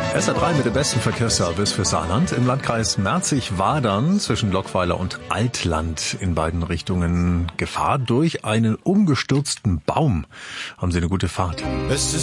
SR3 mit dem besten Verkehrsservice für Saarland. Im Landkreis Merzig-Wadern zwischen Lockweiler und Altland in beiden Richtungen Gefahr durch einen umgestürzten Baum. Haben Sie eine gute Fahrt.